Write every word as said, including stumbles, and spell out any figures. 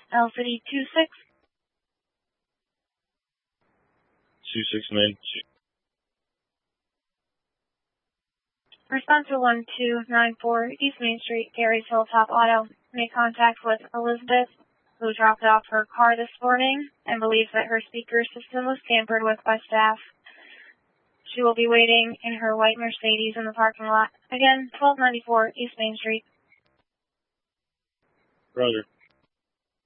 L City two six. two six nine two. Response to one two nine four East Main Street, Gary's Hilltop Auto. Made contact with Elizabeth, who dropped off her car this morning and believes that her speaker system was tampered with by staff. She will be waiting in her white Mercedes in the parking lot. Again, twelve ninety-four East Main Street. Roger.